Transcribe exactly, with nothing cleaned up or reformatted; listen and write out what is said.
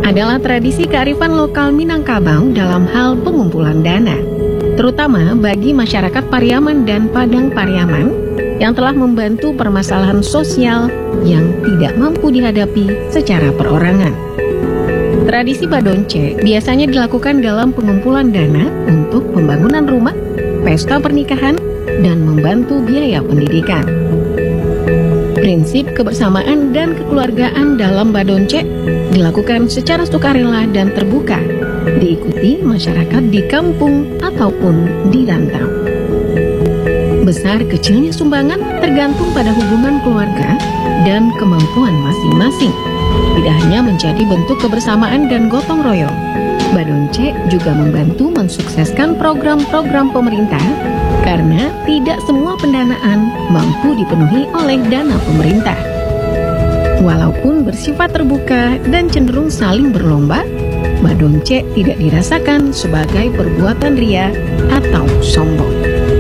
adalah tradisi kearifan lokal Minangkabau dalam hal pengumpulan dana, terutama bagi masyarakat Pariaman dan Padang Pariaman yang telah membantu permasalahan sosial yang tidak mampu dihadapi secara perorangan. Tradisi Badonce biasanya dilakukan dalam pengumpulan dana untuk pembangunan rumah, pesta pernikahan, dan membantu biaya pendidikan. Prinsip kebersamaan dan kekeluargaan dalam Badonce dilakukan secara sukarela dan terbuka, diikuti masyarakat di kampung ataupun di rantau. Besar kecilnya sumbangan tergantung pada hubungan keluarga dan kemampuan masing-masing. Tidak hanya menjadi bentuk kebersamaan dan gotong royong, Badonce juga membantu mensukseskan program-program pemerintah karena tidak semua pendanaan mampu dipenuhi oleh dana pemerintah. Walaupun bersifat terbuka dan cenderung saling berlomba, Badonce tidak dirasakan sebagai perbuatan ria atau sombong.